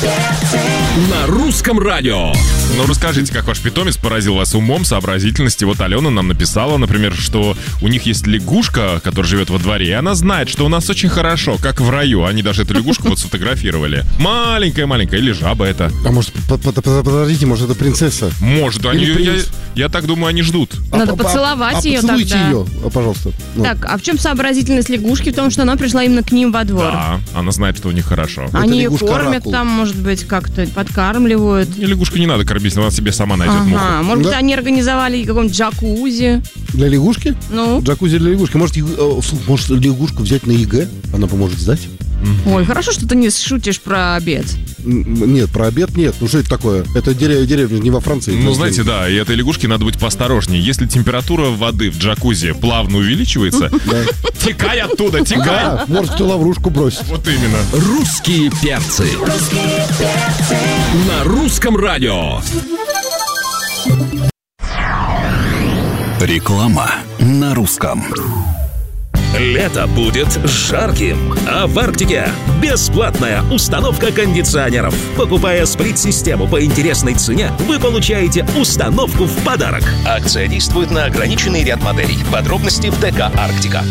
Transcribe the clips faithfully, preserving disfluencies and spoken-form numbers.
На русском радио. Ну, расскажите, как ваш питомец поразил вас умом, сообразительностью. Вот Алена нам написала, например, что у них есть лягушка, которая живет во дворе, и она знает, что у нас очень хорошо, как в раю. Они даже эту лягушку вот сфотографировали. Маленькая-маленькая, или жаба это. А может, подождите, может, это принцесса? Может, они, я, я так думаю, они ждут. Надо а, поцеловать а, ее а поцелуйте тогда. ее, пожалуйста. Ну. Так, а в чем сообразительность лягушки? В том, что она пришла именно к ним во двор. Да, она знает, что у них хорошо. Они ее кормят оракул. там, может быть, как-то подкармливают. И лягушку не надо кормить, она себе сама найдет Ага, муху. может быть, Да. они организовали какой-нибудь джакузи. Для лягушки? Ну, Джакузи для лягушки. Может, э, может лягушку взять на ЕГЭ? Она поможет сдать? ой, хорошо, что ты не шутишь про обед. М, Нет, про обед нет. Ну что это такое? Это деревня, деревня не во Франции. Ну, Это знаете, деревня. да, и этой лягушке надо быть поосторожнее. Если температура воды в джакузи плавно увеличивается, текай оттуда, текай. Да, может, кто лаврушку бросит. Вот именно. Русские перцы. На русском радио. Реклама на русском. Лето будет жарким, а в Арктике бесплатная установка кондиционеров. Покупая сплит-систему по интересной цене, вы получаете установку в подарок. Акция действует на ограниченный ряд моделей. Подробности в ДК «Арктика».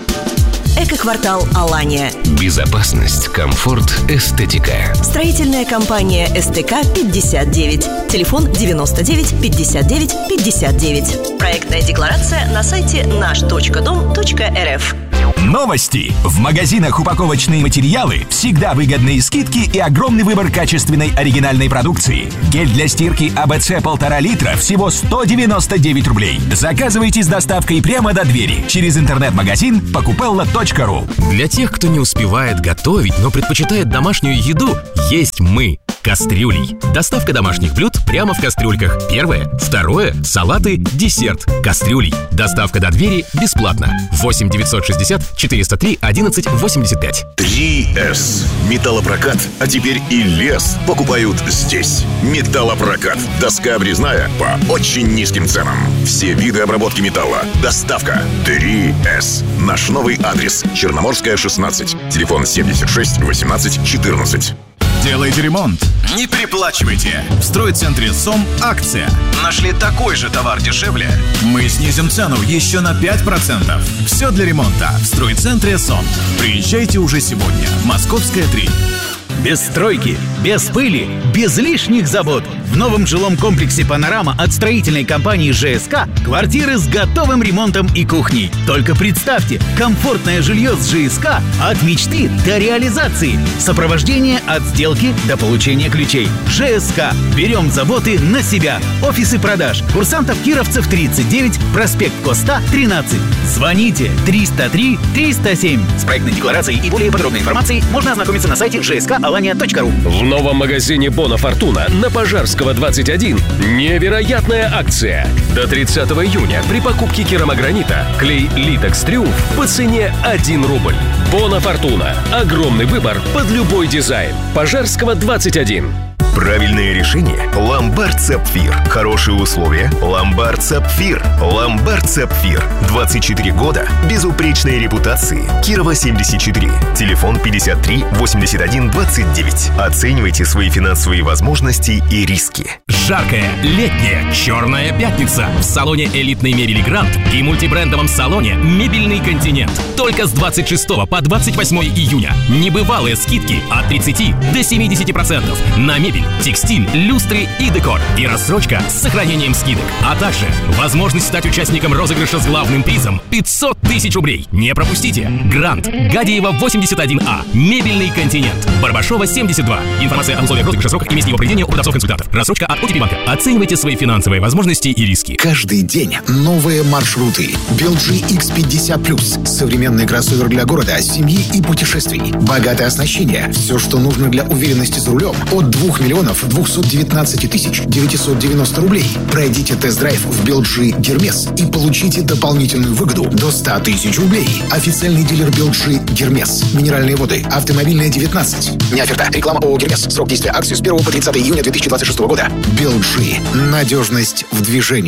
Эко-квартал «Алания». Безопасность, комфорт, эстетика. Строительная компания СТК пятьдесят девять. Телефон девяносто девять пятьдесят девять пятьдесят девять. Проектная декларация на сайте наш точка дом точка эр эф. Новости. В магазинах упаковочные материалы всегда выгодные скидки и огромный выбор качественной оригинальной продукции. Гель для стирки АБЦ полтора литра всего сто девяносто девять рублей. Заказывайте с доставкой прямо до двери через интернет-магазин покупелла точка ру. Для тех, кто не успевает готовить, но предпочитает домашнюю еду, есть мы. Кастрюлей. Доставка домашних блюд прямо в кастрюльках. Первое. Второе. Салаты, десерт. Кастрюлей. Доставка до двери бесплатно. восемь девятьсот шестьдесят четыреста три одиннадцать восемьдесят пять. три эс. Металлопрокат, а теперь и лес покупают здесь. Металлопрокат. Доска обрезная по очень низким ценам. Все виды обработки металла. Доставка. три эс. Наш новый адрес. Черноморская, шестнадцать. Телефон семьдесят шесть восемнадцать четырнадцать. Делайте ремонт, не переплачивайте. В стройцентре СОМ акция. Нашли такой же товар дешевле? Мы снизим цену еще на пять процентов. Все для ремонта в стройцентре СОМ. Приезжайте уже сегодня. Московская, три. Без стройки, без пыли, без лишних забот. В новом жилом комплексе «Панорама» от строительной компании ЖСК квартиры с готовым ремонтом и кухней. Только представьте, комфортное жилье с ЖСК от мечты до реализации. Сопровождение от сделки до получения ключей. ЖСК. Берем заботы на себя. Офисы продаж. Курсантов Кировцев, тридцать девять, проспект Коста, тринадцать. Звоните триста три триста семь. С проектной декларацией и более подробной информацией можно ознакомиться на сайте джей эс ка алания точка ру. В новом магазине «Бона Фортуна» на Пожарского, двадцать один невероятная акция. До тридцатого июня при покупке керамогранита клей Литекс Триумф по цене один рубль. «Бона Фортуна». Огромный выбор под любой дизайн. Пожарского, двадцать один. Правильное решение – «Ломбард Сапфир». Хорошие условия – «Ломбард Сапфир». «Ломбард Сапфир». двадцать четыре года. Безупречной репутации. Кирова, семьдесят четыре. Телефон пятьдесят три восемьдесят один двадцать девять. Оценивайте свои финансовые возможности и риски. Жаркая летняя черная пятница в салоне элитной мебели «Грант» и мультибрендовом салоне «Мебельный континент». Только с двадцать шестого по двадцать восьмое июня. Небывалые скидки от тридцати до семидесяти процентов на мебель, текстиль, люстры и декор. И рассрочка с сохранением скидок. А также возможность стать участником розыгрыша с главным призом пятьсот тысяч рублей. Не пропустите. «Грант», Гадиева, восемьдесят один А. «Мебельный континент», Барбашова, семьдесят два. Информация о условиях розыгрыша, сроках и месте его проведения у продавцов-консультантов. Рассрочка от о ти пи банка. Оценивайте свои финансовые возможности и риски. Каждый день новые маршруты. би эл джи икс пятьдесят плюс. Современный кроссовер для города, семьи и путешествий. Богатое оснащение. Все, что нужно для уверенности за рулем. От двух миллионов двухсот девятнадцати тысяч девятисот девяносто рублей. Пройдите тест-драйв в би эл джи Гермес и получите дополнительную выгоду до ста тысяч рублей. Официальный дилер би эл джи Гермес. Минеральные воды. Автомобильная, девятнадцать. Не оферта. Реклама ООО Гермес. Срок действия акции с первого по тридцатое июня две тысячи двадцать шестого года. би эл джи. Надежность в движении.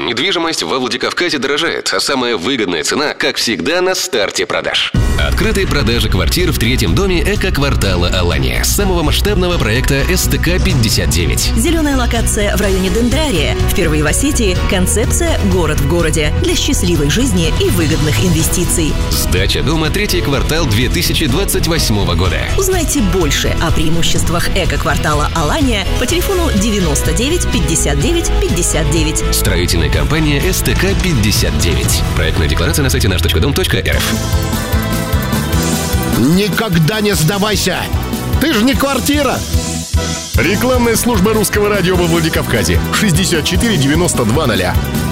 Недвижимость во Владикавказе дорожает, а самая выгодная цена, как всегда, на старте продаж. Открытые продажи квартир в третьем доме эко-квартала Алания, самого масштабного проекта эс тэ ка пятьдесят девять. Зеленая локация в районе Дендрария. Впервые в Осетии концепция «Город в городе» для счастливой жизни и выгодных инвестиций. Сдача дома третий квартал две тысячи двадцать восьмого года. Узнайте больше о преимуществах эко-квартала Алания по телефону девяносто девять пятьдесят девять пятьдесят девять. Строительная компания эс тэ ка пятьдесят девять. Проектная декларация на сайте наш точка дом точка эр эф. Никогда не сдавайся! Ты же не квартира! Рекламная служба Русского радио во Владикавказе. шестьдесят четыре девяносто два ноля.